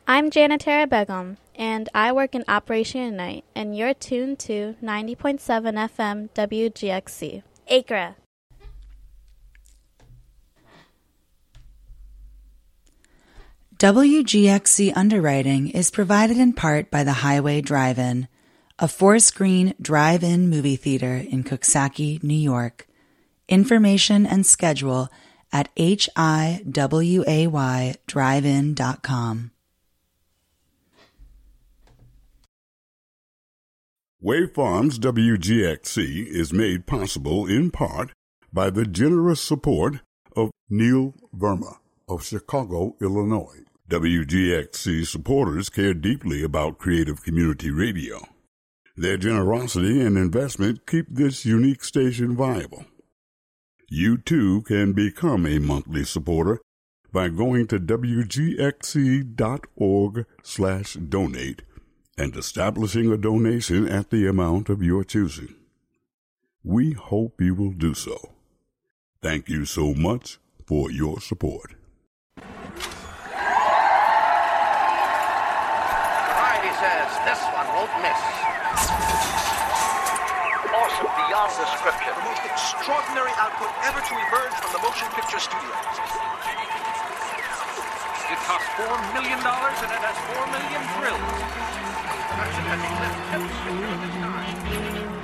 I'm Janitera Begum, and I work in Operation Unite, and you're tuned to 90.7 FM WGXC. Acre. WGXC underwriting is provided in part by the Highway Drive-In, a 4-screen drive-in movie theater in Coxsackie, New York. Information and schedule at hiwaydrivein.com. Wave Farms WGXC is made possible in part by the generous support of Neil Verma of Chicago, Illinois. WGXC supporters care deeply about creative community radio. Their generosity and investment keep this unique station viable. You too can become a monthly supporter by going to wgxc.org/donate and establishing a donation at the amount of your choosing. We hope you will do so. Thank you so much for your support. Variety says this one won't miss. Awesome beyond description. The most extraordinary output ever to emerge from the motion picture studios. It cost $4 million and it has 4 million thrills. Production has eclipsed every picture of its kind.